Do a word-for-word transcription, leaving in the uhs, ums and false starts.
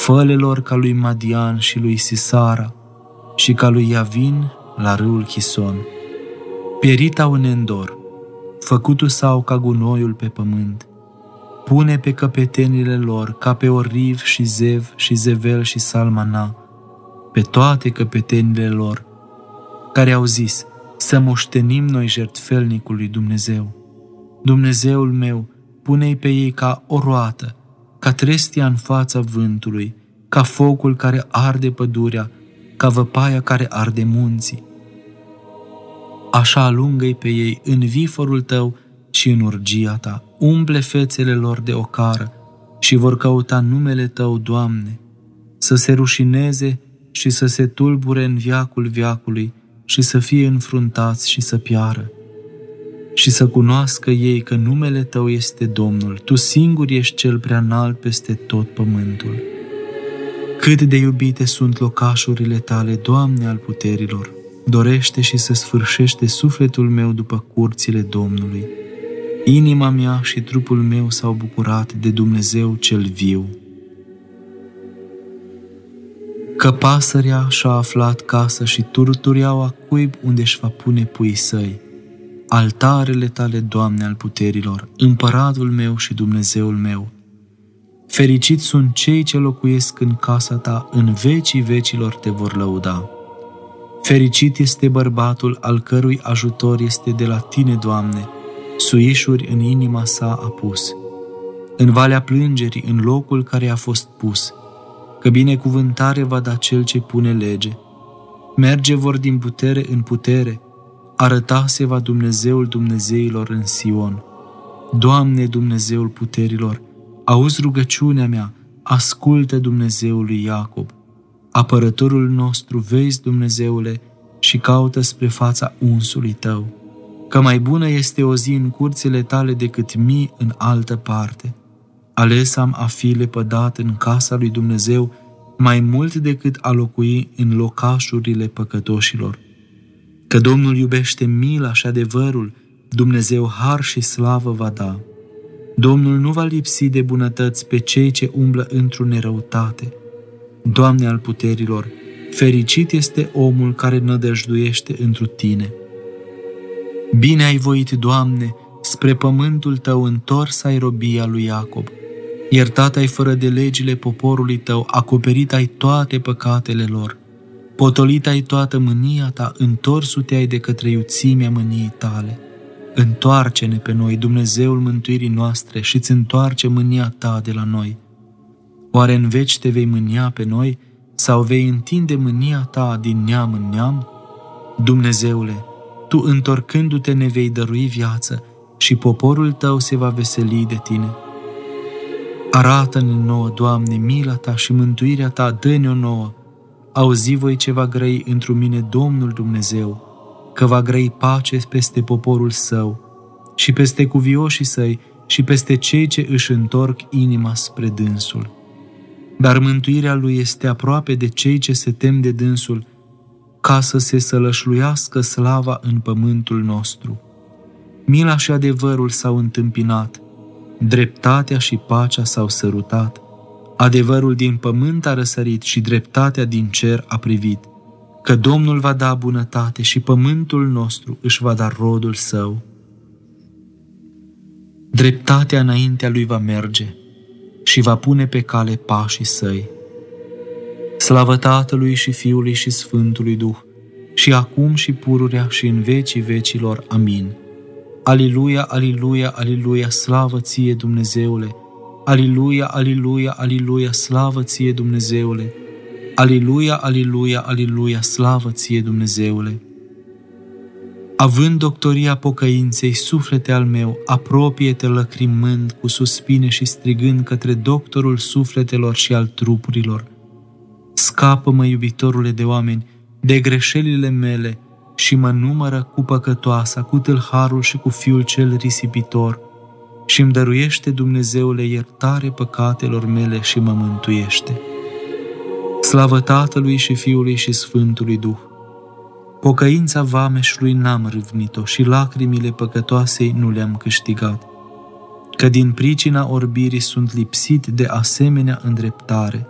Fă-le-lor ca lui Madian și lui Sisara și ca lui Iavin la râul Chison. Pierit-au în Endor, făcutul sau ca gunoiul pe pământ. Pune pe căpetenile lor ca pe Oriv și Zev și Zevel și Salmana, pe toate căpetenile lor, care au zis, să moștenim noi jertfelnicul lui Dumnezeu. Dumnezeul meu, pune-i pe ei ca o roată, ca trestia în fața vântului, ca focul care arde pădurea, ca văpaia care arde munții. Așa alungă-i pe ei în viforul tău și în urgia ta, umple fețele lor de ocară și vor căuta numele tău, Doamne, să se rușineze și să se tulbure în veacul veacului și să fie înfruntați și să piară. Și să cunoască ei că numele tău este Domnul, tu singur ești cel prea înalt peste tot pământul. Cât de iubite sunt locașurile tale, Doamne al puterilor! Dorește și să sfârșește sufletul meu după curțile Domnului. Inima mea și trupul meu s-au bucurat de Dumnezeu cel viu. Că pasărea și-a aflat casă și turtureaua cuib unde își va pune puii săi. Altarele tale, Doamne al puterilor, împăratul meu și Dumnezeul meu. Fericiți sunt cei ce locuiesc în casa ta, în vecii vecilor te vor lăuda. Fericit este bărbatul al cărui ajutor este de la tine, Doamne, suișuri în inima sa a pus. În valea plângerii, în locul care a fost pus, că binecuvântare va da cel ce pune lege. Merge vor din putere în putere, arăta se va Dumnezeul Dumnezeilor în Sion. Doamne, Dumnezeul puterilor, auzi rugăciunea mea, ascultă Dumnezeul lui Iacob. Apărătorul nostru, vezi, Dumnezeule, și caută spre fața unsului tău, că mai bună este o zi în curțile tale decât mii în altă parte. Ales am a fi lepădat în casa lui Dumnezeu mai mult decât a locui în locașurile păcătoșilor. Că Domnul iubește mila și adevărul, Dumnezeu har și slavă va da. Domnul nu va lipsi de bunătăți pe cei ce umblă într-o nerăutate. Doamne al puterilor, fericit este omul care nădăjduiește întru tine. Bine ai voit, Doamne, spre pământul tău întors ai robia lui Iacob. Iertat ai fără de legile poporului tău, acoperit ai toate păcatele lor. Potolit ai toată mânia ta, întorsul te-ai de către iuțimea mâniei tale. Întoarce-ne pe noi, Dumnezeul mântuirii noastre, și îți întoarce mânia ta de la noi. Oare în veci te vei mânia pe noi sau vei întinde mânia ta din neam în neam? Dumnezeule, tu întorcându-te ne vei dărui viață și poporul tău se va veseli de tine. Arată-ne nouă, Doamne, mila ta și mântuirea ta, dă-ne-o nouă. Auzi voi ce va grăi întru mine Domnul Dumnezeu, că va grăi pace peste poporul său și peste cuvioșii săi și peste cei ce își întorc inima spre dânsul. Dar mântuirea lui este aproape de cei ce se tem de dânsul, ca să se sălășluiască slava în pământul nostru. Mila și adevărul s-au întâmpinat, dreptatea și pacea s-au sărutat. Adevărul din pământ a răsărit și dreptatea din cer a privit, că Domnul va da bunătate și pământul nostru își va da rodul său. Dreptatea înaintea lui va merge și va pune pe cale pașii săi. Slavă Tatălui și Fiului și Sfântului Duh, și acum și pururea și în vecii vecilor. Amin. Aliluia, aliluia, aliluia, slavă ție, Dumnezeule! Aliluia, aliluia, aliluia, slavă ție, Dumnezeule! Aliluia, aliluia, aliluia, slavă ție, Dumnezeule! Având doctoria pocăinței, suflete al meu, apropie-te lăcrimând cu suspine și strigând către doctorul sufletelor și al trupurilor. Scapă-mă, iubitorule de oameni, de greșelile mele și mă numără cu păcătoasa, cu tâlharul și cu fiul cel risipitor și îmi dăruiește, Dumnezeule, iertare păcatelor mele și mă mântuiește. Slavă Tatălui și Fiului și Sfântului Duh! Pocăința vameșului n-am râvnit-o și lacrimile păcătoasei nu le-am câștigat, că din pricina orbirii sunt lipsit de asemenea îndreptare.